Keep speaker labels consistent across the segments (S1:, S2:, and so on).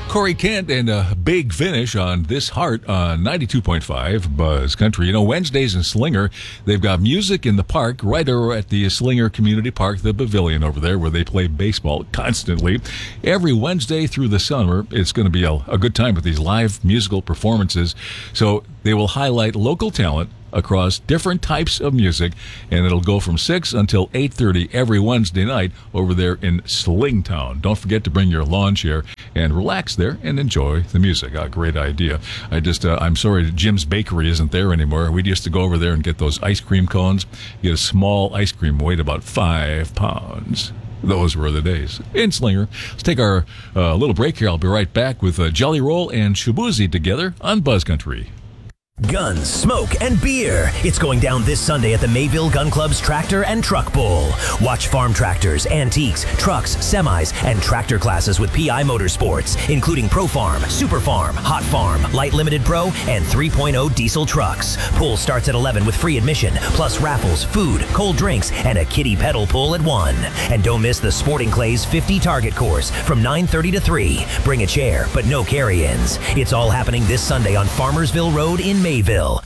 S1: Corey Kent and a big finish on This Heart on 92.5 Buzz Country. You know, Wednesdays in Slinger, they've got music in the park right over at the Slinger Community Park, the pavilion over there where they play baseball constantly. Every Wednesday through the summer, it's going to be a good time with these live musical performances. So they will highlight local talent across different types of music, and it'll go from 6 until 8:30 every Wednesday night over there in Slingtown. Don't forget to bring your lawn chair and relax there and enjoy the music. A great idea. I'm sorry Jim's Bakery isn't there anymore. We used to go over there and get those ice cream cones. Get a small ice cream, weighed about 5 pounds. Those were the days. In Slinger, let's take our little break here. I'll be right back with Jelly Roll and Shabuzi together on Buzz Country.
S2: Guns, smoke, and beer. It's going down this Sunday at the Mayville Gun Club's Tractor and Truck Bowl. Watch farm tractors, antiques, trucks, semis, and tractor classes with PI Motorsports, including Pro Farm, Super Farm, Hot Farm, Light Limited Pro, and 3.0 diesel trucks. Pool starts at 11 with free admission, plus raffles, food, cold drinks, and a kiddie pedal pool at 1. And don't miss the Sporting Clays 50 target course from 9:30 to 3. Bring a chair, but no carry-ins. It's all happening this Sunday on Farmersville Road in Mayville.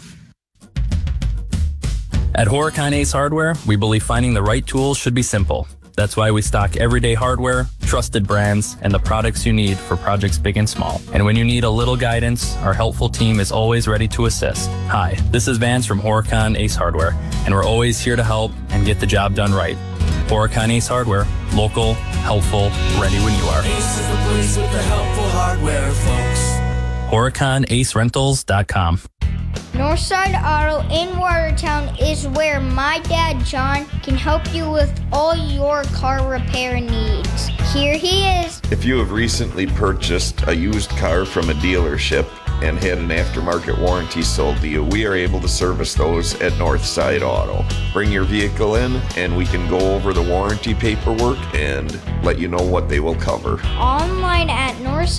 S3: At Horicon Ace Hardware, we believe finding the right tools should be simple. That's why we stock everyday hardware, trusted brands, and the products you need for projects big and small. And when you need a little guidance, our helpful team is always ready to assist. Hi, this is Vance from Horicon Ace Hardware, and we're always here to help and get the job done right. Horicon Ace Hardware, local, helpful, ready when you are.
S4: Ace is the place with the helpful hardware, folks.
S3: HoriconAceRentals.com.
S5: Northside Auto in Watertown is where my dad, John, can help you with all your car repair needs. Here he is.
S6: If you have recently purchased a used car from a dealership and had an aftermarket warranty sold to you, we are able to service those at Northside Auto. Bring your vehicle in and we can go over the warranty paperwork and let you know what they will cover.
S5: Online at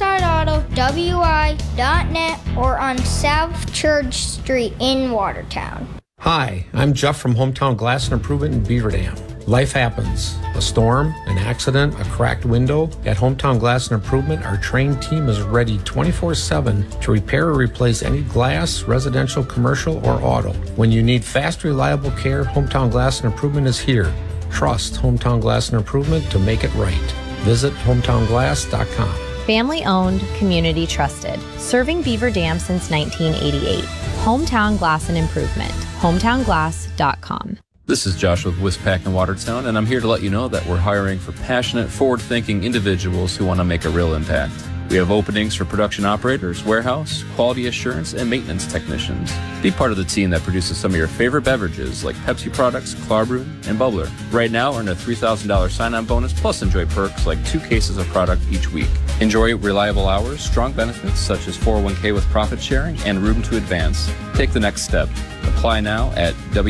S5: northsideautowi.net or on South Church Street in Watertown.
S7: Hi, I'm Jeff from Hometown Glass and Improvement in Beaver Dam. Life happens. A storm, an accident, a cracked window. At Hometown Glass and Improvement, our trained team is ready 24/7 to repair or replace any glass, residential, commercial, or auto. When you need fast, reliable care, Hometown Glass and Improvement is here. Trust Hometown Glass and Improvement to make it right. Visit hometownglass.com.
S8: Family owned, community trusted. Serving Beaver Dam since 1988. Hometown Glass and Improvement. hometownglass.com.
S9: This is Josh with Wispack in Watertown, and I'm here to let you know that we're hiring for passionate, forward-thinking individuals who want to make a real impact. We have openings for production operators, warehouse, quality assurance, and maintenance technicians. Be part of the team that produces some of your favorite beverages like Pepsi products, Klarbrun, and Bubbler. Right now, earn a $3,000 sign-on bonus, plus enjoy perks like 2 cases of product each week. Enjoy reliable hours, strong benefits such as 401k with profit sharing, and room to advance. Take the next step. Apply now at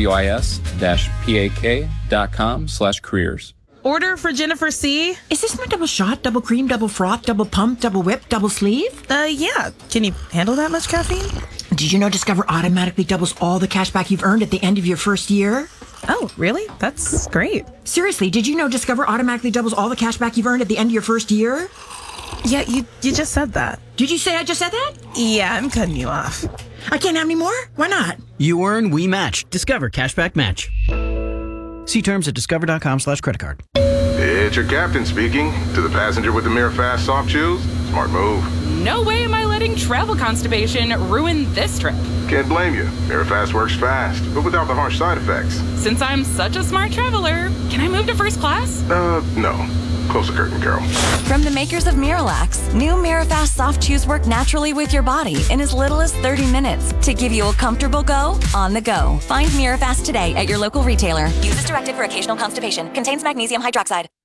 S9: wis-pak.com/careers.
S10: Order for Jennifer C.
S11: Is this my double shot, double cream, double froth, double pump, double whip, double sleeve?
S10: Yeah. Can you handle that much caffeine?
S11: Did you know Discover automatically doubles all the cash back you've earned at the end of your first year?
S10: Oh, really? That's great.
S11: Seriously, did you know Discover automatically doubles all the cash back you've earned at the end of your first year?
S10: Yeah, you just said that.
S11: Did you say I just said that?
S10: Yeah, I'm cutting you off.
S11: I can't have any more? Why not?
S12: You earn, we match. Discover Cashback Match. See terms at discover.com/creditcard.
S13: It's your captain speaking. To the passenger with the Mirafast soft chews, smart move.
S14: No way am I letting travel constipation ruin this trip.
S13: Can't blame you. Mirafast works fast, but without the harsh side effects.
S14: Since I'm such a smart traveler, can I move to first class?
S13: No. Close the curtain, Carol.
S15: From the makers of Miralax, new Mirafast soft chews work naturally with your body in as little as 30 minutes to give you a comfortable go on the go. Find Mirafast today at your local retailer. Use as directed for occasional constipation. Contains magnesium hydroxide.